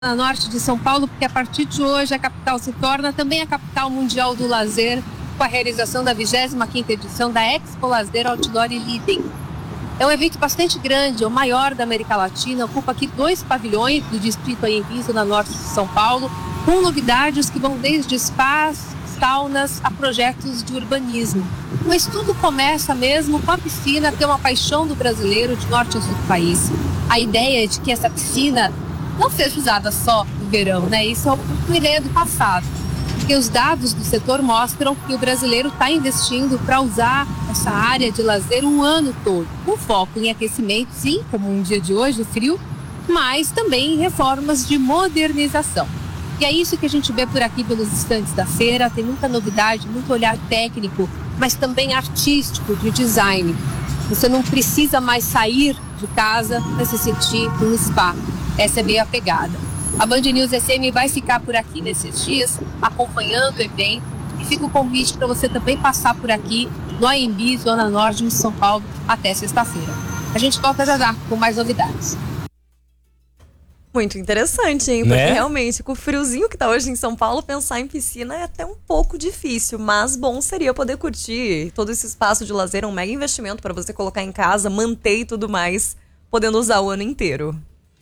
na norte de São Paulo, porque a partir de hoje a capital se torna também a capital mundial do lazer, com a realização da 25ª edição da Expo Lazer Outdoor e Living. É um evento bastante grande, o maior da América Latina, ocupa aqui 2 pavilhões do distrito Anhembi, na norte de São Paulo, com novidades que vão desde spas, saunas a projetos de urbanismo. Mas tudo começa mesmo com a piscina, que é uma paixão do brasileiro de norte a sul do país. A ideia é de que essa piscina não seja usada só no verão, né? Isso é uma ideia do passado. Porque os dados do setor mostram que o brasileiro está investindo para usar essa área de lazer o ano todo, com foco em aquecimento, sim, como um dia de hoje, frio, mas também em reformas de modernização. E é isso que a gente vê por aqui pelos estandes da feira, tem muita novidade, muito olhar técnico, mas também artístico, de design. Você não precisa mais sair de casa para se sentir num spa. Essa é bem a pegada. A Band News SM vai ficar por aqui nesses dias, acompanhando o evento. E fica o convite para você também passar por aqui no Anhembi, Zona Norte de São Paulo, até sexta-feira. A gente volta já com mais novidades. Muito interessante, hein? Porque realmente, com o friozinho que tá hoje em São Paulo, pensar em piscina é até um pouco difícil. Mas bom seria poder curtir todo esse espaço de lazer, um mega investimento para você colocar em casa, manter e tudo mais, podendo usar o ano inteiro.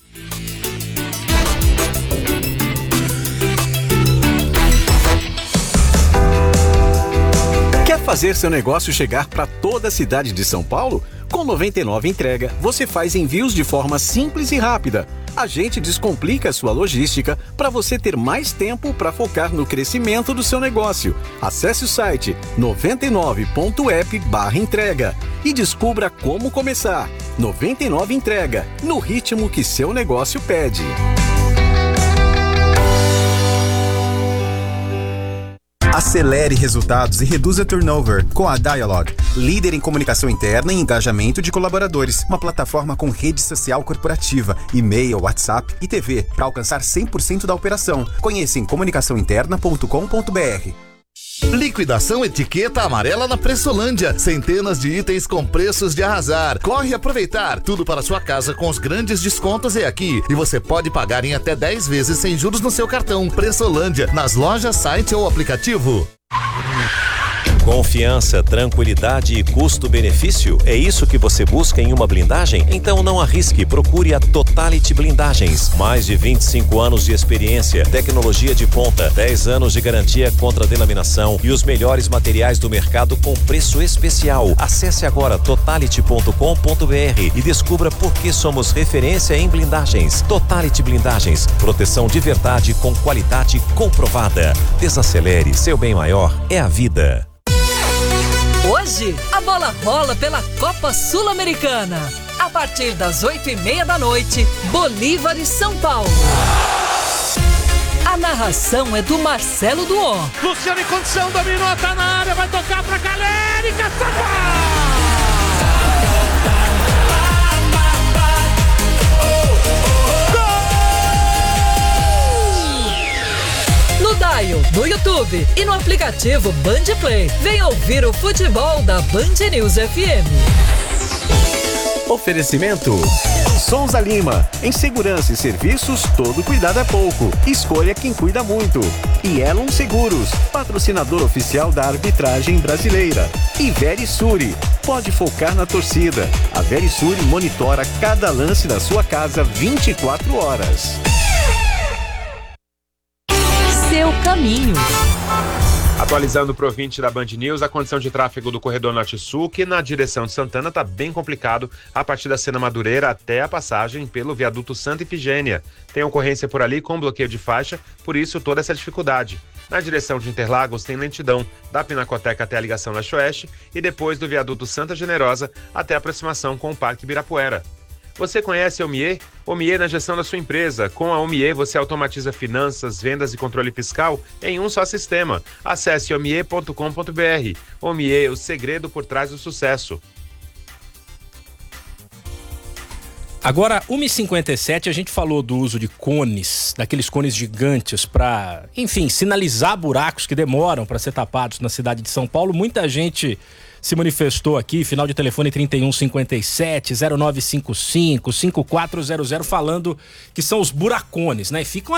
Quer fazer seu negócio chegar para toda a cidade de São Paulo? Com 99 Entrega, você faz envios de forma simples e rápida. A gente descomplica a sua logística para você ter mais tempo para focar no crescimento do seu negócio. Acesse o site 99.app/entrega e descubra como começar. 99 Entrega, no ritmo que seu negócio pede. Acelere resultados e reduza turnover com a Dialog, líder em comunicação interna e engajamento de colaboradores. Uma plataforma com rede social corporativa, e-mail, WhatsApp e TV para alcançar 100% da operação. Conheça em comunicaçãointerna.com.br. Liquidação etiqueta amarela na Pressolândia. Centenas de itens com preços de arrasar. Corre aproveitar. Tudo para sua casa com os grandes descontos é aqui. E você pode pagar em até 10 vezes sem juros no seu cartão. Pressolândia, nas lojas, site ou aplicativo. Confiança, tranquilidade e custo-benefício? É isso que você busca em uma blindagem? Então não arrisque, procure a Totality Blindagens. Mais de 25 anos de experiência, tecnologia de ponta, 10 anos de garantia contra delaminação e os melhores materiais do mercado com preço especial. Acesse agora totality.com.br e descubra por que somos referência em blindagens. Totality Blindagens, proteção de verdade com qualidade comprovada. Desacelere, seu bem maior é a vida. Hoje, a bola rola pela Copa Sul-Americana. A partir das 8h30 da noite, Bolívar e São Paulo. A narração é do Marcelo Duó. Luciano em condição, dominou, tá na área, vai tocar pra Galera, São Paulo! No Dial, no YouTube e no aplicativo Band Play. Venha ouvir o futebol da Band News FM. Oferecimento Souza Lima. Em segurança e serviços, todo cuidado é pouco. Escolha quem cuida muito. E Elon Seguros, patrocinador oficial da arbitragem brasileira. E Verisure, pode focar na torcida. A Verisure monitora cada lance da sua casa 24 horas. Seu caminho. Atualizando para o ouvinte da Band News, a condição de tráfego do corredor norte-sul, que na direção de Santana está bem complicado, a partir da Sena Madureira até a passagem pelo viaduto Santa Ifigênia. Tem ocorrência por ali com bloqueio de faixa, por isso toda essa dificuldade. Na direção de Interlagos tem lentidão da Pinacoteca até a ligação leste-oeste e depois do viaduto Santa Generosa até a aproximação com o Parque Ibirapuera. Você conhece a Omie? Omie na gestão da sua empresa. Com a Omie você automatiza finanças, vendas e controle fiscal em um só sistema. Acesse omie.com.br. Omie, o segredo por trás do sucesso. Agora, 1h57, a gente falou do uso de cones, daqueles cones gigantes para, enfim, sinalizar buracos que demoram para ser tapados na cidade de São Paulo. Muita gente se manifestou aqui, final de telefone 3157, 0955, 5400, falando que são os buracones, né? Ficam